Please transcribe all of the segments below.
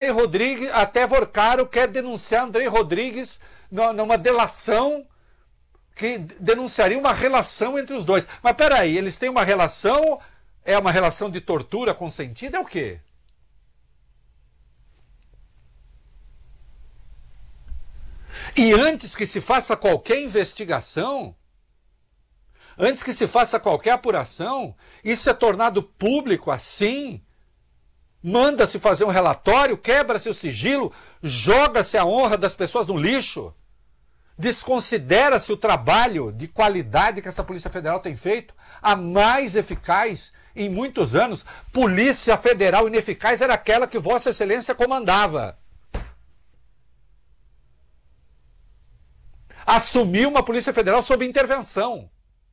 Andrei Rodrigues, até Vorcaro quer denunciar Andrei Rodrigues numa delação que denunciaria uma relação entre os dois. Mas peraí, eles têm uma relação, é uma relação de tortura consentida, é o quê? E antes que se faça qualquer investigação, antes que se faça qualquer apuração, isso é tornado público assim, manda-se fazer um relatório, quebra-se o sigilo, joga-se a honra das pessoas no lixo, desconsidera-se o trabalho de qualidade que essa Polícia Federal tem feito, a mais eficaz em muitos anos. Polícia Federal ineficaz era aquela que Vossa Excelência comandava. Assumiu uma Polícia Federal sob intervenção.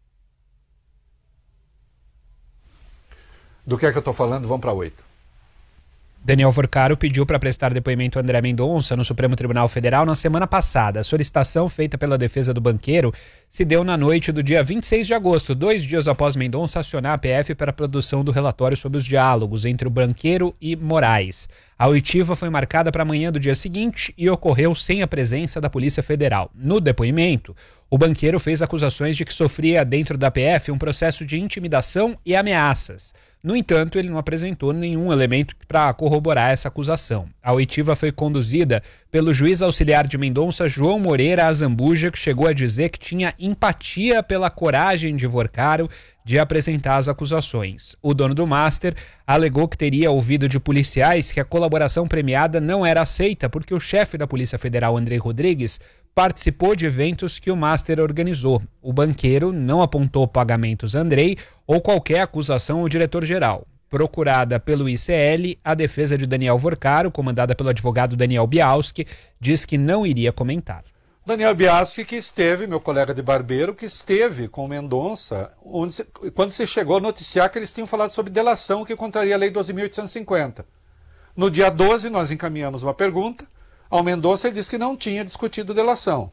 Do que é que eu estou falando? Vamos para 8. Daniel Vorcaro pediu para prestar depoimento a André Mendonça no Supremo Tribunal Federal na semana passada. A solicitação feita pela defesa do banqueiro se deu na noite do dia 26 de agosto, 2 dias após Mendonça acionar a PF para a produção do relatório sobre os diálogos entre o banqueiro e Moraes. A oitiva foi marcada para amanhã do dia seguinte e ocorreu sem a presença da Polícia Federal. No depoimento, o banqueiro fez acusações de que sofria dentro da PF um processo de intimidação e ameaças. No entanto, ele não apresentou nenhum elemento para corroborar essa acusação. A oitiva foi conduzida pelo juiz auxiliar de Mendonça, João Moreira Azambuja, que chegou a dizer que tinha empatia pela coragem de Vorcaro de apresentar as acusações. O dono do Master alegou que teria ouvido de policiais que a colaboração premiada não era aceita porque o chefe da Polícia Federal, Andrei Rodrigues, participou de eventos que o Master organizou. O banqueiro não apontou pagamentos a Andrei ou qualquer acusação ao diretor-geral. Procurada pelo ICL, a defesa de Daniel Vorcaro, comandada pelo advogado Daniel Bialski, diz que não iria comentar. Daniel Bialski, que esteve, meu colega de barbeiro, que esteve com Mendonça, quando se chegou a noticiar que eles tinham falado sobre delação que contraria a Lei 12.850. No dia 12, nós encaminhamos uma pergunta ao Mendonça, ele disse que não tinha discutido delação.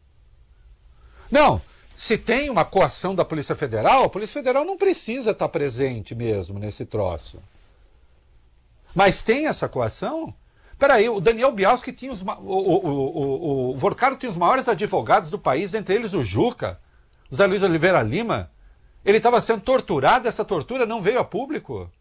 Não, se tem uma coação da Polícia Federal, a Polícia Federal não precisa estar presente mesmo nesse troço. Mas tem essa coação? Peraí, o Daniel Bialski tinha o Vorcaro tinha os maiores advogados do país, entre eles o Juca, o Zé Luiz Oliveira Lima. Ele estava sendo torturado, essa tortura não veio a público.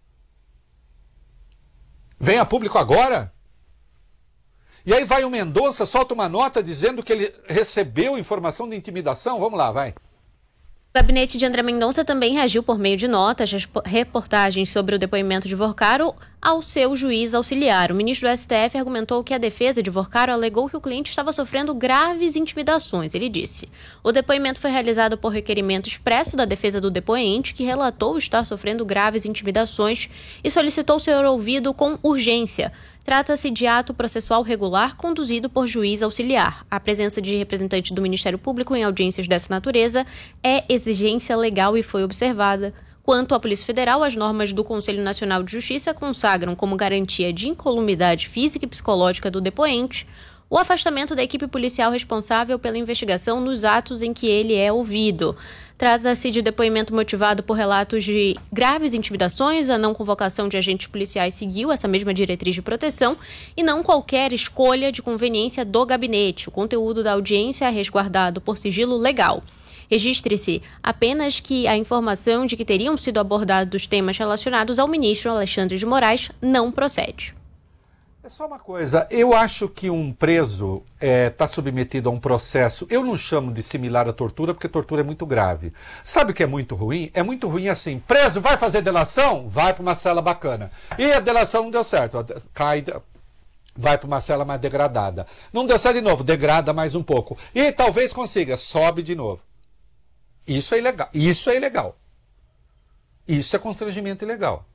Vem a público agora? E aí vai o Mendonça, solta uma nota dizendo que ele recebeu informação de intimidação. Vamos lá, vai. O gabinete de André Mendonça também reagiu por meio de notas, reportagens sobre o depoimento de Vorcaro ao seu juiz auxiliar. O ministro do STF argumentou que a defesa de Vorcaro alegou que o cliente estava sofrendo graves intimidações. Ele disse: o depoimento foi realizado por requerimento expresso da defesa do depoente, que relatou estar sofrendo graves intimidações e solicitou ser ouvido com urgência. Trata-se de ato processual regular conduzido por juiz auxiliar. A presença de representante do Ministério Público em audiências dessa natureza é exigência legal e foi observada. Quanto à Polícia Federal, as normas do Conselho Nacional de Justiça consagram como garantia de incolumidade física e psicológica do depoente o afastamento da equipe policial responsável pela investigação nos atos em que ele é ouvido. Trata-se de depoimento motivado por relatos de graves intimidações. A não convocação de agentes policiais seguiu essa mesma diretriz de proteção e não qualquer escolha de conveniência do gabinete. O conteúdo da audiência é resguardado por sigilo legal. Registre-se apenas que a informação de que teriam sido abordados temas relacionados ao ministro Alexandre de Moraes não procede. É só uma coisa, eu acho que um preso está submetido a um processo, eu não chamo de similar à tortura, porque tortura é muito grave. Sabe o que é muito ruim? É muito ruim assim, preso, vai fazer delação? Vai para uma cela bacana. E a delação não deu certo, cai, vai para uma cela mais degradada. Não deu certo de novo, degrada mais um pouco. E talvez consiga, sobe de novo. Isso é ilegal, isso é ilegal. Isso é constrangimento ilegal.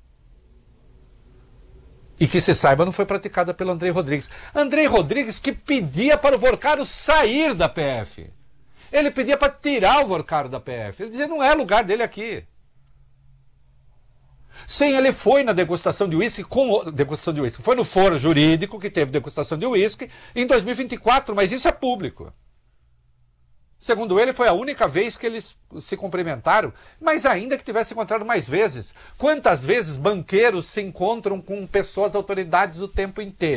E que se saiba, não foi praticada pelo Andrei Rodrigues. Andrei Rodrigues que pedia para o Vorcaro sair da PF. Ele pedia para tirar o Vorcaro da PF. Ele dizia, não é lugar dele aqui. Sim, ele foi na degustação de uísque, foi no foro jurídico que teve degustação de uísque em 2024, mas isso é público. Segundo ele, foi a única vez que eles se cumprimentaram, mas ainda que tivesse encontrado mais vezes. Quantas vezes banqueiros se encontram com pessoas, autoridades o tempo inteiro?